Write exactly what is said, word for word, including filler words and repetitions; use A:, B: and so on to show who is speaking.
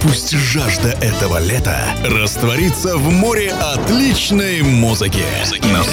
A: Пусть жажда этого лета растворится в море отличной музыки.